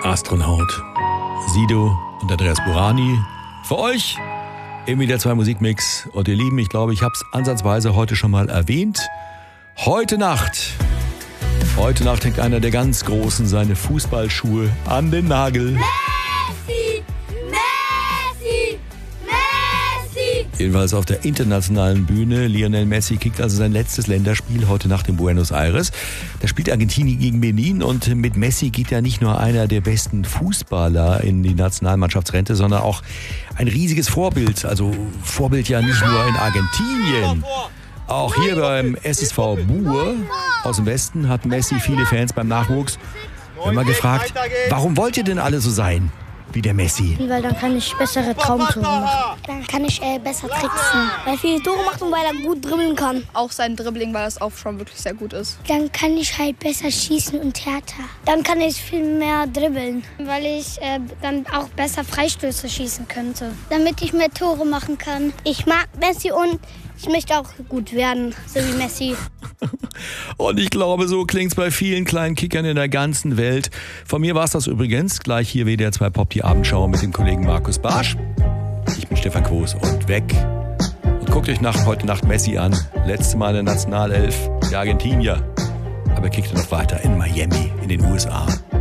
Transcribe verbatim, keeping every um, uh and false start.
Astronaut, Sido und Andreas Burani. Für euch im wieder zwei Musikmix. Und ihr Lieben, ich glaube, ich habe es ansatzweise heute schon mal erwähnt. Heute Nacht, heute Nacht hängt einer der ganz Großen seine Fußballschuhe an den Nagel. Messi! Messi! Messi! Jedenfalls auf der internationalen Bühne. Lionel Messi kickt also sein letztes Länderspiel heute Nacht in Buenos Aires. Da spielt Argentinien gegen Benin und mit Messi geht ja nicht nur einer der besten Fußballer in die Nationalmannschaftsrente, sondern auch ein riesiges Vorbild. Also Vorbild ja nicht nur in Argentinien. Auch hier beim S S V Buhr aus dem Westen hat Messi viele Fans beim Nachwuchs. Wir haben mal gefragt, warum wollt ihr denn alle so sein wie der Messi? Weil dann kann ich bessere Traumtore machen. Dann kann ich äh, besser tricksen. Weil er viele Tore macht und weil er gut dribbeln kann. Auch sein Dribbling, weil das auch schon wirklich sehr gut ist. Dann kann ich halt besser schießen und härter. Dann kann ich viel mehr dribbeln. Weil ich äh, dann auch besser Freistöße schießen könnte. Damit ich mehr Tore machen kann. Ich mag Messi und ich möchte auch gut werden, so wie Messi. Und ich glaube, so klingt's bei vielen kleinen Kickern in der ganzen Welt. Von mir war's das übrigens. Gleich hier W D R zwei Pop, die Abendschau mit dem Kollegen Markus Barsch. Ich bin Stefan Quos und weg. Und guckt euch nach, heute Nacht Messi an. Letzte Mal in der Nationalelf, der Argentinier. Aber er kickte noch weiter in Miami, in den U S A.